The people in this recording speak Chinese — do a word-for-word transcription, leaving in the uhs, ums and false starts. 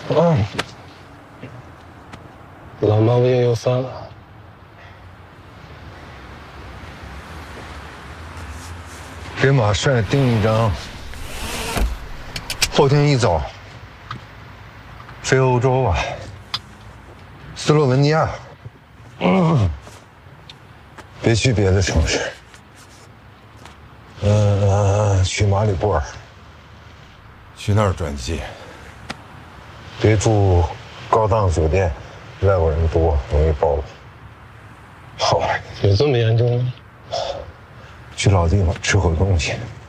嗯，老毛病又犯了。 给马帅订一张，后天一早飞欧洲吧，斯洛文尼亚。嗯，别去别的城市。呃，去马里波尔。去那儿转机。别住高档酒店，外国人多，容易暴露。 好，有这么严重吗？ 去老地方吃口东西。